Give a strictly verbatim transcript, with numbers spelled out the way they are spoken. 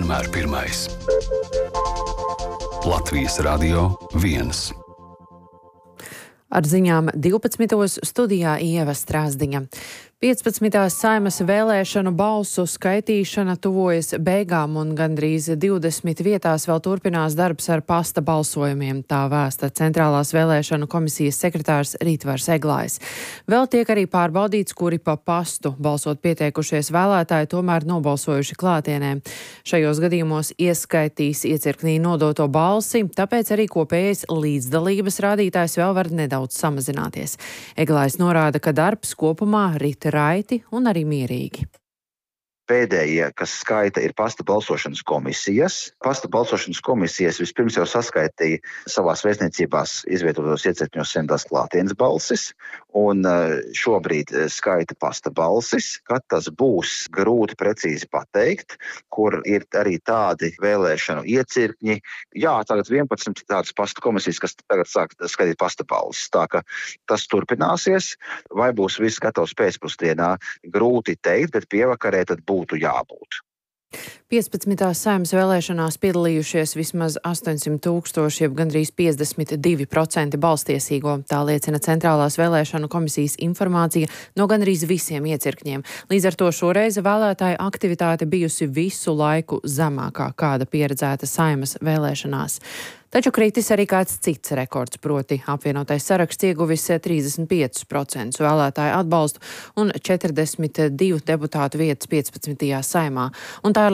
vienmēr pirmais. Latvijas Radio viens. Ar ziņām divpadsmitos studijā Ieva Strāzdiņa. piecpadsmitās Saeimas vēlēšanu balsu skaitīšana tuvojas beigām un gandrīz divdesmit vietās vēl turpinās darbs ar pasta balsojumiem, tā vēsta Centrālās vēlēšanu komisijas sekretārs Rītvars Eglājs. Vēl tiek arī pārbaudīts, kuri pa pastu balsot pieteikušies vēlētāji tomēr nobalsojuši klātienē. Šajos gadījumos ieskaitīs iecirknī nodoto balsi, tāpēc arī kopējais līdzdalības rādītājs vēl var nedaudz samazināties. Eglājs norāda, ka darbs kopumā rit raiti un arī mierīgi. Pēdējie, kas skaita, ir pasta balsošanas komisijas. Pasta balsošanas komisijas vispirms jau saskaitīja savās vēstniecībās izvietotos iecirkņos saņemtās klātienes balsis, un šobrīd skaita pasta balsis. Kad tas būs, grūti precīzi pateikt, kur ir arī tādi vēlēšanu iecirkņi. Jā, tagad vienpadsmit tādas pasta komisijas, kas tagad sāk skaitīt pasta balsis. Tā ka tas turpināsies. Vai būs viss gatavs pēcpusdienā, grūti teikt, bet pievakarē tad būtu jābūt. piecpadsmitās Saeimas vēlēšanās piedalījušies vismaz astoņsimt tūkstoši, jeb gandrīz piecdesmit divi procenti balstiesīgo. Tā liecina Centrālās vēlēšanu komisijas informācija no gandrīz visiem iecirkņiem. Līdz ar to šoreiz vēlētāju aktivitāte bijusi visu laiku zemākā, kāda pieredzēta Saeimas vēlēšanās. Taču kritis arī kāds cits rekords, proti apvienotais saraksts ieguvis trīsdesmit piecus procentus vēlētāju atbalstu un četrdesmit divu deputātu vietas piecpadsmitajā Saeimā. Un tā ir